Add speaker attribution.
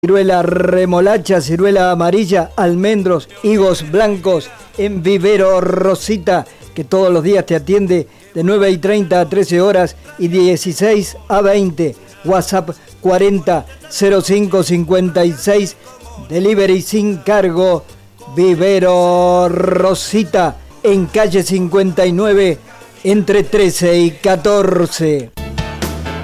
Speaker 1: Ciruela remolacha, ciruela amarilla, almendros, higos blancos en Vivero Rosita, que todos los días te atiende de 9:30 a 13 horas y 16 a 20. WhatsApp 40 05 56. Delivery sin cargo. Vivero Rosita en calle 59 entre 13 y 14.